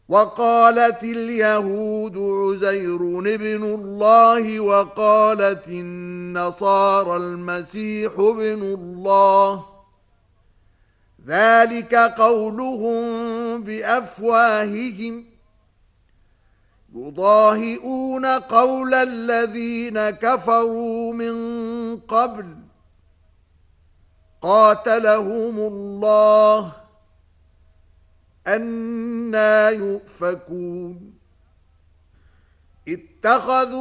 وقالت اليهود عزير ابن الله وقالت النصارى المسيح ابن الله ذلك قولهم بأفواههم يضاهئون قول الذين كفروا من قبل قاتلهم الله أنى يؤفكون اتخذوا